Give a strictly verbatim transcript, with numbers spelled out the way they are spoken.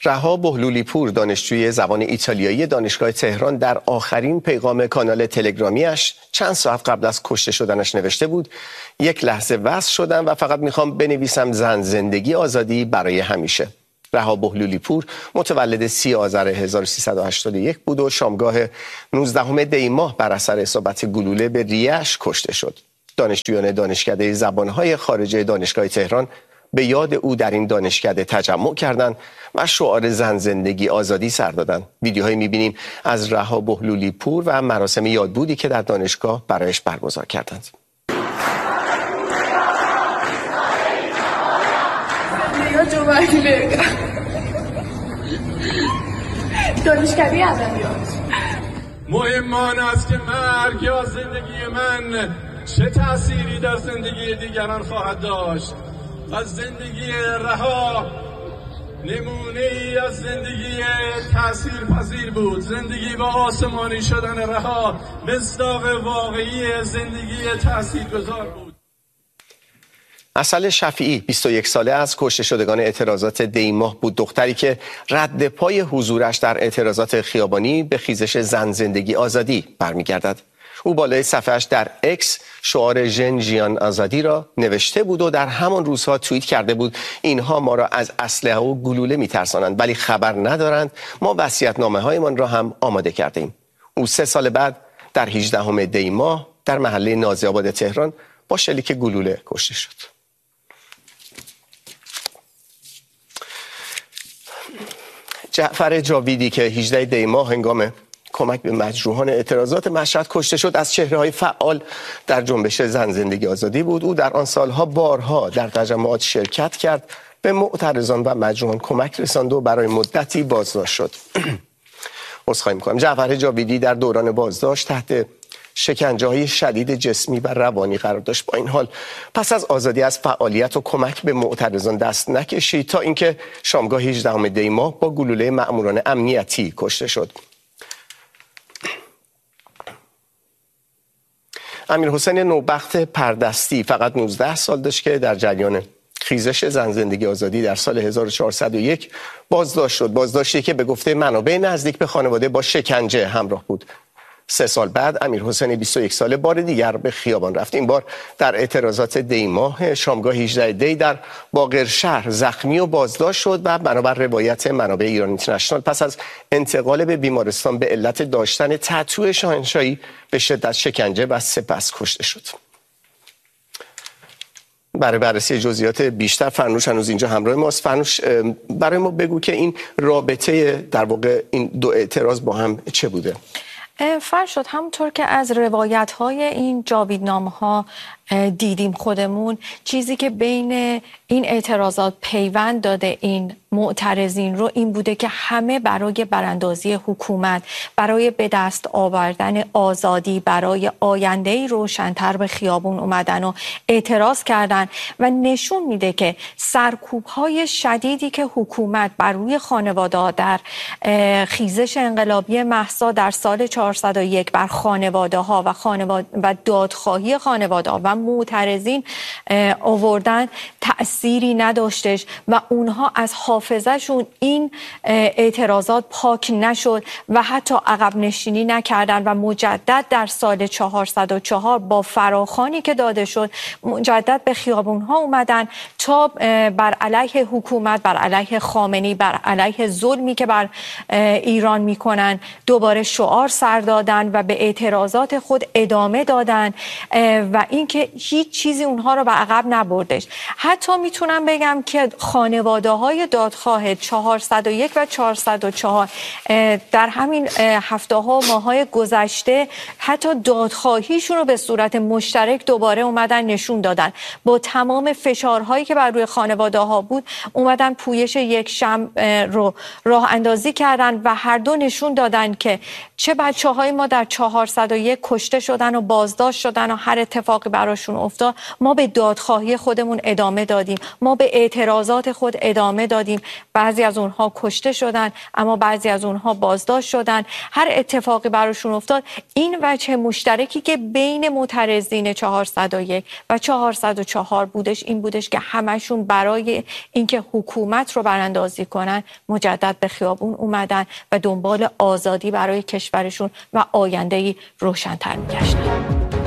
رها بهلولی پور، دانشجوی زبان ایتالیایی دانشگاه تهران، در آخرین پیغام کانال تلگرامیش چند ساعت قبل از کشته شدنش نوشته بود: یک لحظه وصل شدم و فقط میخوام بنویسم زن، زندگی، آزادی برای همیشه. رها بهلولی پور متولد سی آذر هزار و سیصد و هشتاد و یک بود و شامگاه نوزدهم دی ماه بر اثر اصابت گلوله به ریه‌اش کشته شد. دانشجویان دانشکده زبانهای خارجه دانشگاه تهران به یاد او در این دانشکده تجمع کردند و شعار زن، زندگی، آزادی سر دادند. ویدیوهایی می‌بینیم از رها بهلولی پور و مراسم یادبودی که در دانشگاه برایش برگزار کردند. دانشکده ادبیات. مهم آن است که مرگ یا زندگی من چه تأثیری در زندگی دیگران خواهد داشت. از زندگی رها نمونه ای از زندگی تأثیرپذیر بود. زندگی با آسمانی شدن رها مصداق واقعی زندگی تأثیرگذار بود. اصل شفیعی، بیست و یک ساله، از کشته شدگان اعتراضات دی ماه بود. دختری که رد پای حضورش در اعتراضات خیابانی به خیزش زن، زندگی، آزادی برمیگردد. او بالای صفحه‌اش در اکس شعار ژن، ژیان، آزادی را نوشته بود و در همان روزها توییت کرده بود: اینها ما را از اسلحه و گلوله میترسانند ولی خبر ندارند ما وصیت‌نامه‌هایمان را هم آماده کردیم. او سه سال بعد در هجدهم دی ماه در محله نازی آباد تهران با شلیک گلوله کشته شد. جعفر جاویدی که هجدهم دی ماه هنگام کمک به مجروحان اعتراضات مشهد کشته شد، از چهره‌های فعال در جنبش زن، زندگی، آزادی بود. او در آن سالها بارها در تجمعات شرکت کرد، به معترضان و مجروحان کمک رساند و برای مدتی بازداشت شد. عذرخواهی می‌کنم. جعفر جاویدی در دوران بازداشت تحت شکنجه‌های شدید جسمی و روانی قرار داشت. با این حال پس از آزادی از فعالیت و کمک به معترضان دست نکشید تا اینکه شامگاه هجدهم دی ماه با گلوله مأموران امنیتی کشته شد. امیرحسین نوبخت پردستی فقط نوزده سال داشت که در جریان خیزش زن، زندگی، آزادی در سال هزار و چهارصد و یک بازداشت شد. بازداشتی که به گفته منابع نزدیک به خانواده با شکنجه همراه بود. سه سال بعد امیرحسین بیست و یک ساله بار دیگر به خیابان رفت. این بار در اعتراضات دی ماه شامگاه هجدهم دی در باقرشهر زخمی و بازداشت شد و بنابر روایت منابع ایران اینترنشنال پس از انتقال به بیمارستان به علت داشتن تتو شاهنشاهی به شدت شکنجه و سپس کشته شد. برای بررسی جزئیات بیشتر فرنوش هنوز اینجا همراه ماست. فرنوش، برای ما بگو که این رابطه در واقع این دو اعتراض با هم چه بوده؟ فرشاد، همونطور که از روایت‌های این جاویدنامه‌ها دیدیم خودمون، چیزی که بین این اعتراضات پیوند داده این معترضین رو این بوده که همه برای براندازی حکومت، برای به دست آوردن آزادی، برای آینده‌ای روشن‌تر به خیابون اومدن و اعتراض کردن و نشون میده که سرکوب‌های شدیدی که حکومت بر روی خانواده‌ها در خیزش انقلابی مهسا در سال چهارصد و یک بر خانواده‌ها و خانواده و دادخواهی خانواده‌ها و معترضین آوردن تأثیری نداشتش و اونها از حافظه‌شون این اعتراضات پاک نشد و حتی عقب نشینی نکردن و مجدد در سال چهارصد و چهار با فراخوانی که داده شد مجدد به خیابون‌ها اومدن تا بر علیه حکومت، بر علیه خامنه‌ای، بر علیه ظلمی که بر ایران میکنن دوباره شعار سر دادن و به اعتراضات خود ادامه دادن و اینکه هیچ چیزی اونها رو به عقب نبردش. حتی میتونم بگم که خانواده‌های دادخواه چهارصد و یک و چهارصد و چهار در همین هفته ها و ماه‌های گذشته حتی دادخواهیشون رو به صورت مشترک دوباره اومدن نشون دادن. با تمام فشارهایی که بر روی خانواده‌ها بود اومدن پویش یک شم رو راه اندازی کردن و هر دو نشون دادن که چه بچه‌های ما در چهارصد و یک کشته شدن و بازداشت شدن و هر اتفاقی برای براشون افتاد، ما به دادخواهی خودمون ادامه دادیم، ما به اعتراضات خود ادامه دادیم. بعضی از اونها کشته شدن، اما بعضی از اونها بازداشت شدن. هر اتفاقی براشون افتاد، این وجه مشترکی که بین معترضین چهارصد و یک و چهارصد و چهار بودش این بودش که همشون برای اینکه حکومت رو براندازی کنن مجدد به خیابون اومدن و دنبال آزادی برای کشورشون و آینده‌ای روشن‌تر می‌گشتن.